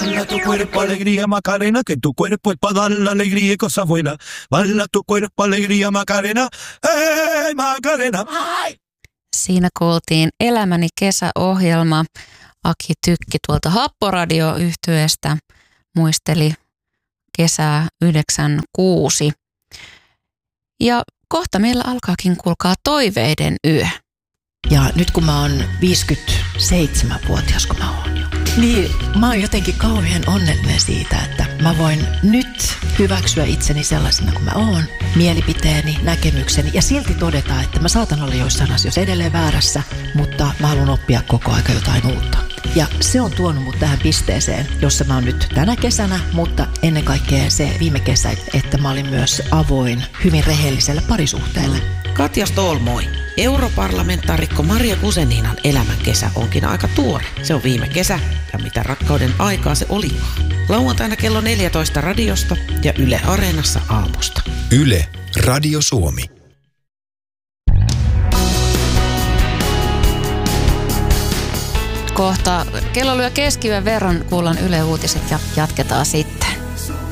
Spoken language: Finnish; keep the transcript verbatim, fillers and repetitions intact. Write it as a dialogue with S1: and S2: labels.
S1: Bala tu cuerpo alegría Macarena, que tu cuerpo es para dar la alegría y cosas buenas. Bala tu cuerpo alegría Macarena, hey Macarena.
S2: Siinä kuultiin Elämäni kesäohjelma. Aki Tykki tuolta Happoradio-yhtyeestä muisteli kesää yhdeksänkymmentäkuusi. Ja kohta meillä alkaakin, kuulkaa, toiveiden yö.
S3: Ja nyt kun mä oon viisikymmentäseitsemänvuotias, kun mä oon jo, niin mä oon jotenkin kauhean onnellinen siitä, että mä voin nyt hyväksyä itseni sellaisena kuin mä oon, mielipiteeni, näkemykseni, ja silti todeta, että mä saatan olla joissain asioissa edelleen väärässä, mutta mä haluan oppia koko aika jotain uutta. Ja se on tuonut mut tähän pisteeseen, jossa mä oon nyt tänä kesänä, mutta ennen kaikkea se viime kesä, että mä olin myös avoin hyvin rehelliselle parisuhteelle.
S4: Katja Stoll, moi. Europarlamentaarikko Maria Guzeninan elämän kesä onkin aika tuore. Se on viime kesä, ja mitä rakkauden aikaa se oli. Lauantaina kello neljätoista radiosta ja Yle Areenassa aamusta.
S5: Yle, Radio Suomi.
S2: Kohta kello lyö keskiyön verran, kuullaan Yle Uutiset ja jatketaan sitten.